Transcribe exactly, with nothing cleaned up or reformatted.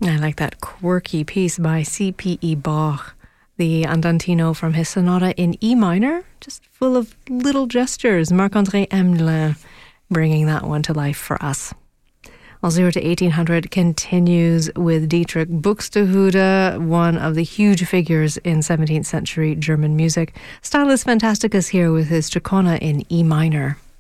I like that quirky piece by C P E Bach, the Andantino from his sonata in E minor, just full of little gestures. Marc-André Hamelin bringing that one to life for us. Well, zero to eighteen hundred continues with Dietrich Buxtehude, one of the huge figures in seventeenth century German music. Stylus Fantasticus here with his Chaconne in E minor.